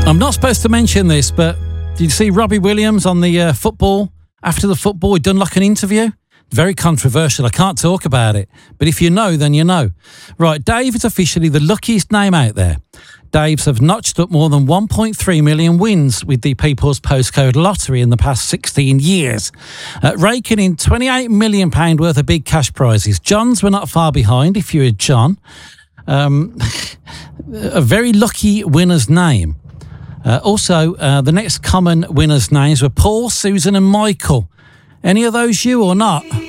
I'm not supposed to mention this, but did you see Robbie Williams on the football? After the football, he'd done like an interview. Very controversial. I can't talk about it. But if you know, then you know. Right, Dave is officially the luckiest name out there. Daves have notched up more than 1.3 million wins with the People's Postcode Lottery in the past 16 years, raking in £28 million worth of big cash prizes. John's were not far behind, if you're John. A very lucky winner's name. Also, the next common winners' names were Paul, Susan and Michael. Any of those you or not?